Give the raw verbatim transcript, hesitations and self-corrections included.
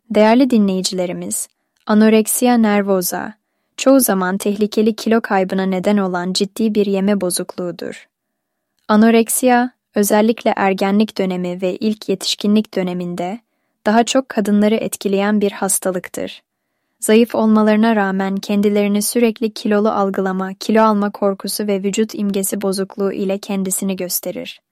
Değerli dinleyicilerimiz, anoreksiya nervoza, çoğu zaman tehlikeli kilo kaybına neden olan ciddi bir yeme bozukluğudur. Anoreksiya, özellikle ergenlik dönemi ve ilk yetişkinlik döneminde daha çok kadınları etkileyen bir hastalıktır. Zayıf olmalarına rağmen kendilerini sürekli kilolu algılama, kilo alma korkusu ve vücut imgesi bozukluğu ile kendisini gösterir.